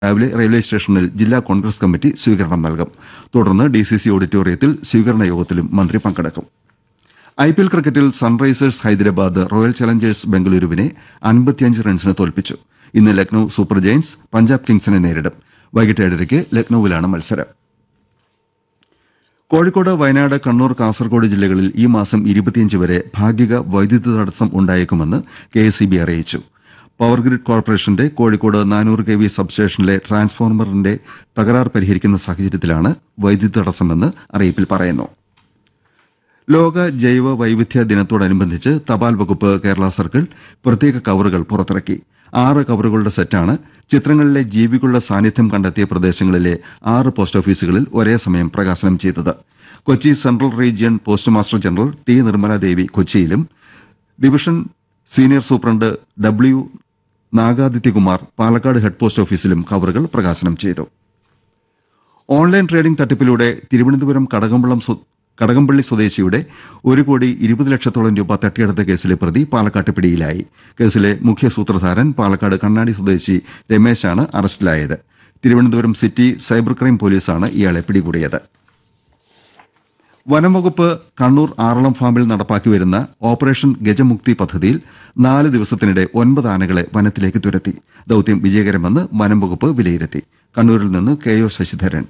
രാവിലെ റെയിൽവേ സ്റ്റേഷനിൽ ജില്ലാ കോൺഗ്രസ് കമ്മിറ്റി സ്വീകരണം നൽകും. തുടർന്ന് DCC ഓഡിറ്റോറിയത്തിൽ സ്വീകരണ യോഗത്തിലും മന്ത്രി പങ്കെടുക്കും. IPL ക്രിക്കറ്റിൽ സൺറൈസേഴ്സ് ഹൈദരാബാദ് റോയൽ ചലഞ്ചേഴ്സ് ബംഗളൂരുവിനെ 55 റൺസിന് തോൽപ്പിച്ചു. ഇന്ന് ലക്നൌ സൂപ്പർ ജയന്റ്സ് പഞ്ചാബ് കിങ്സിനെ നേരിടും. വൈകിട്ട് 7:30 ലക്നൌവിലാണ് മത്സരം. കോഴിക്കോട്, വയനാട്, കണ്ണൂർ, കാസർകോട് ജില്ലകളിൽ ഈ മാസം 25 വരെ ഭാഗിക വൈദ്യുതി തടസ്സം ഉണ്ടായേക്കുമെന്ന് KSEB അറിയിച്ചു. പവർ ഗ്രിഡ് കോർപ്പറേഷന്റെ കോഴിക്കോട് 400 kV സബ്സ്റ്റേഷനിലെ ട്രാൻസ്ഫോർമറിന്റെ തകരാർ പരിഹരിക്കുന്ന സാഹചര്യത്തിലാണ് വൈദ്യുതി തടസ്സമെന്ന് അറിയിപ്പിൽ പറയുന്നു. ലോക ജൈവ വൈവിധ്യ ദിനത്തോടനുബന്ധിച്ച് തപാൽ വകുപ്പ് കേരള സർക്കിൾ പ്രത്യേക കവറുകൾ പുറത്തിറക്കി. 6 കവറുകളുടെ സെറ്റാണ് ചിത്രങ്ങളിലെ ജീവികളുടെ സാന്നിധ്യം കണ്ടെത്തിയ പ്രദേശങ്ങളിലെ 6 പോസ്റ്റ് ഓഫീസുകളിൽ ഒരേ സമയം പ്രകാശനം ചെയ്തത്. Kochi central region post master general T. Nirmala Devi കൊച്ചിയിലും division senior superintendent W. Nagadityakumar Palakkad head post ഓഫീസിലും കവറുകൾ പ്രകാശനം ചെയ്തു. ഓൺലൈൻ ട്രേഡിംഗ് തട്ടിപ്പിലൂടെ തിരുവനന്തപുരം കടകംപള്ളി സ്വദേശിയുടെ 1,20,00,000 രൂപ തട്ടിയെടുത്ത കേസിലെ പ്രതി പാലക്കാട്ട് പിടിയിലായി. കേസിലെ മുഖ്യ സൂത്രധാരൻ പാലക്കാട് കണ്ണാടി സ്വദേശി രമേശാണ് അറസ്റ്റിലായത്. തിരുവനന്തപുരം സിറ്റി സൈബർ ക്രൈം പോലീസാണ് ഇയാളെ പിടികൂടിയത്. വനംവകുപ്പ് കണ്ണൂർ ആറളം ഫാമിൽ നടപ്പാക്കി വരുന്ന ഓപ്പറേഷൻ ഗജമുക്തി പദ്ധതിയിൽ 4 ദിവസത്തിനിടെ 9 ആനകളെ വനത്തിലേക്ക് തുരത്തി. ദൌത്യം വിജയകരമെന്ന് വനംവകുപ്പ് വിലയിരുത്തി. കണ്ണൂരിൽ നിന്ന് KO ശശിധരൻ.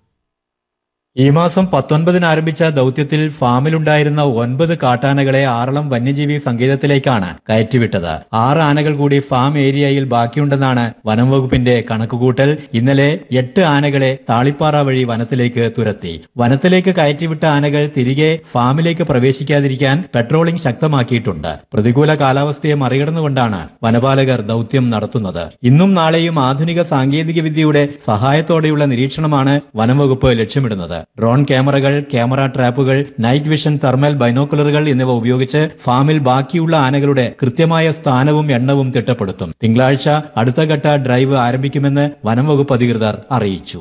ഈ മാസം 19 ആരംഭിച്ച ദൌത്യത്തിൽ ഫാമിലുണ്ടായിരുന്ന 9 കാട്ടാനകളെ ആറളം വന്യജീവി സങ്കേതത്തിലേക്കാണ് കയറ്റിവിട്ടത്. 6 ആനകൾ കൂടി ഫാം ഏരിയയിൽ ബാക്കിയുണ്ടെന്നാണ് വനം വകുപ്പിന്റെ കണക്കുകൂട്ടൽ. ഇന്നലെ 8 ആനകളെ താളിപ്പാറ വഴി വനത്തിലേക്ക് തുരത്തി. വനത്തിലേക്ക് കയറ്റിവിട്ട ആനകൾ തിരികെ ഫാമിലേക്ക് പ്രവേശിക്കാതിരിക്കാൻ പെട്രോളിംഗ് ശക്തമാക്കിയിട്ടുണ്ട്. പ്രതികൂല കാലാവസ്ഥയെ മറികടന്നുകൊണ്ടാണ് വനപാലകർ ദൌത്യം നടത്തുന്നത്. ഇന്നും നാളെയും ആധുനിക സാങ്കേതിക വിദ്യയുടെ സഹായത്തോടെയുള്ള നിരീക്ഷണമാണ് വനംവകുപ്പ് ലക്ഷ്യമിടുന്നത്. ഡ്രോൺ ക്യാമറകൾ, ക്യാമറ ട്രാപ്പുകൾ, നൈറ്റ് വിഷൻ, തെർമൽ ബൈനോക്കുലറുകൾ എന്നിവ ഉപയോഗിച്ച് ഫാമിൽ ബാക്കിയുള്ള ആനകളുടെ കൃത്യമായ സ്ഥാനവും എണ്ണവും തിട്ടപ്പെടുത്തും. തിങ്കളാഴ്ച അടുത്തഘട്ട ഡ്രൈവ് ആരംഭിക്കുമെന്ന് വനംവകുപ്പ് അധികൃതർ അറിയിച്ചു.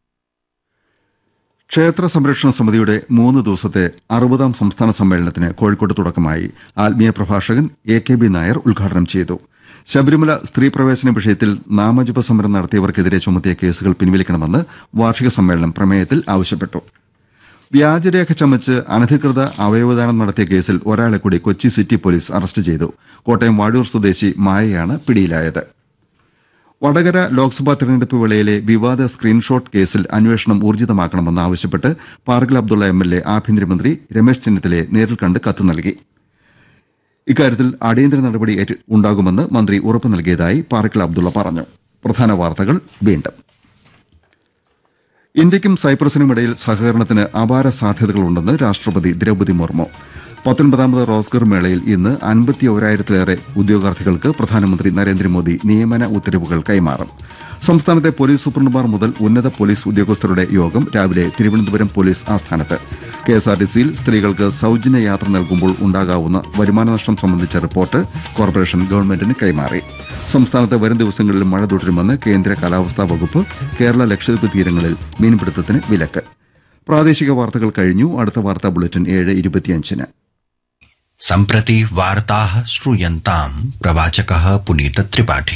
ക്ഷേത്ര സംരക്ഷണ സമിതിയുടെ 3 ദിവസത്തെ 60ാം സംസ്ഥാന സമ്മേളനത്തിന് കോഴിക്കോട് തുടക്കമായി. ആത്മീയ പ്രഭാഷകൻ AKB നായർ ഉദ്ഘാടനം ചെയ്തു. ശബരിമല സ്ത്രീ പ്രവേശന വിഷയത്തിൽ നാമജപ സമരം നടത്തിയവർക്കെതിരെ ചുമത്തിയ കേസുകൾ പിൻവലിക്കണമെന്ന് വാർഷിക സമ്മേളനം പ്രമേയത്തിൽ ആവശ്യപ്പെട്ടു. വ്യാജരേഖ ചമച്ച് അനധികൃത അവയവദാനം നടത്തിയ കേസിൽ ഒരാളെ കൂടി കൊച്ചി സിറ്റി പോലീസ് അറസ്റ്റ് ചെയ്തു. കോട്ടയം വാഴൂർ സ്വദേശി മായയാണ് പിടിയിലായത്. വടകര ലോക്സഭാ തെരഞ്ഞെടുപ്പ് വേളയിലെ വിവാദ സ്ക്രീൻഷോട്ട് കേസിൽ അന്വേഷണം ഊർജിതമാക്കണമെന്നാവശ്യപ്പെട്ട് പാർക്കിൽ അബ്ദുള്ള MLA ആഭ്യന്തരമന്ത്രി രമേശ് ചെന്നിത്തലയെ നേരിൽ കണ്ട് കത്ത് നൽകി. ഇക്കാര്യത്തിൽ അടിയന്തര നടപടി ഉണ്ടാകുമെന്ന് മന്ത്രി ഉറപ്പു നൽകിയതായി പാർക്കിൽ അബ്ദുള്ള പറഞ്ഞു. പ്രധാന വാർത്തകൾ വീണ്ടും. ഇന്ത്യയ്ക്കും സൈപ്രസിനുമിടയിൽ സഹകരണത്തിന് അപാര സാധ്യതകളുണ്ടെന്ന് രാഷ്ട്രപതി ദ്രൌപദി മുർമു. 19ാമത് റോസ്ഗർ മേളയിൽ ഇന്ന് 51,000-ലേറെ ഉദ്യോഗാർത്ഥികൾക്ക് പ്രധാനമന്ത്രി നരേന്ദ്രമോദി നിയമന ഉത്തരവുകൾ കൈമാറും. സംസ്ഥാനത്തെ പോലീസ് സൂപ്രണ്ടുമാർ മുതൽ ഉന്നത പോലീസ് ഉദ്യോഗസ്ഥരുടെ യോഗം രാവിലെ തിരുവനന്തപുരം പോലീസ് ആസ്ഥാനത്ത്. KSRTCയിൽ സ്ത്രീകൾക്ക് സൌജന്യ യാത്ര നൽകുമ്പോൾ ഉണ്ടാകാവുന്ന വരുമാന നഷ്ടം സംബന്ധിച്ച റിപ്പോർട്ട് കോർപ്പറേഷൻ ഗവൺമെന്റിന് കൈമാറി. സംസ്ഥാനത്ത് വരും ദിവസങ്ങളിൽ മഴ തുടരുമെന്ന് കേന്ദ്ര കാലാവസ്ഥാ വകുപ്പ്. കേരള ലക്ഷദ്വീപ് തീരങ്ങളിൽ മീൻപിടുത്തത്തിന് വിലക്ക്. പ്രാദേശിക വാർത്തകൾ കഴിഞ്ഞു. അടുത്ത വാർത്താ ബുള്ളറ്റിൻ 7:25-ന്. सम्प्रति वार्ताः श्रूयन्ताम् प्रवाचकः पुनीत त्रिपाठी।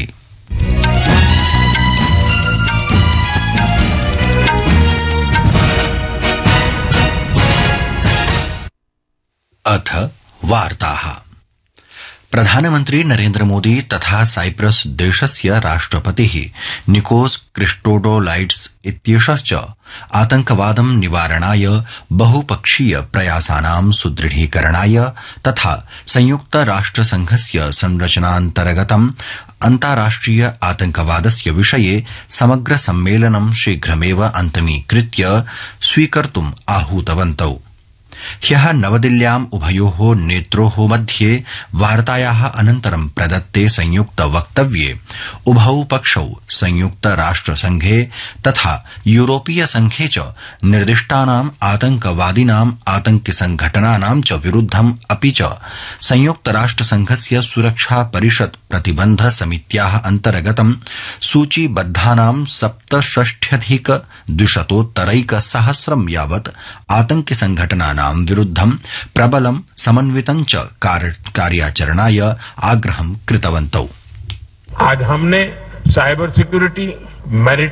अथ वार्ताः। प्रधानमन्त्री नरेन्द्र मोदी तथा साइप्रस देशस्य राष्ट्रपतिः निकोस क्रिस्टोडोलाइड्स इत्येषश्च आतंकवादं निवारणाय बहुपक्षीय प्रयासानां सुदृढीकरणाय तथा संयुक्त राष्ट्रसंघस्य संरचनान्तर्गतम् अन्ताराष्ट्रिय आतंकवादस्य विषये समग्र सम्मेलनं शीघ्रमेव अन्तमीकृत्य स्वीकर्तुम् आहूतवन्तौ। ह्यः नवदिल्ल्याम् उभयोः नेत्रोः मध्ये वार्तायाः अनन्तरं प्रदत्ते संयुक्त वक्तव्ये उभौ पक्षौ संयुक्त राष्ट्रसंघे तथा यूरोपीय संघे च निर्दिष्टानाम् आतंकवादिनाम् आतंकिसंघटनानां च विरुद्धम् अपि च संयुक्त राष्ट्रसंघस्य सुरक्षा परिषत् प्रतिबन्ध समित्याः अन्तर्गतं सूचीबद्धानां 67,200 यावत् आतंकिसंघटनानां विरुद्धं प्रबलं समन्वितं च कार्याचरणाय आग्रहं कृतवन्तौ। आज हमने साइबर सिक्योरिटी,